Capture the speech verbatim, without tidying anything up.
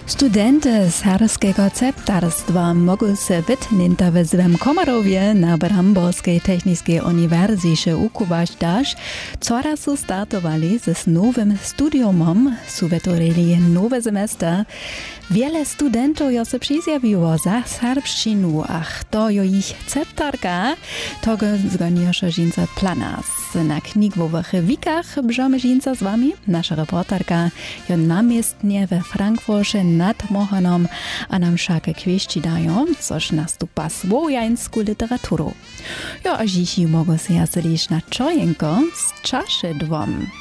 Studenty serbskiego ceptarstwa mogą się wytnięta w zwym Komarowie na Bramborskiej Technicznej Uniwersytecie ukuwać też. Coraz są startowali z nowym studiumem, są wytworili nowy semestr. Wiele studentów już się przyzjawiło za serbszczynu, a to jo ich ceptarka, tego zgodniejsze żince plana. Na knigwowych wikach brzemy żince z wami, nasza reporterka, jo namiestnie we Frankfurcie nad Mohanom, a nam wszakie kwieści dają, coż nastupa słowiańską literaturą. Jo, a dziś mogą się jazdylić na czojenko z czaszy dwom.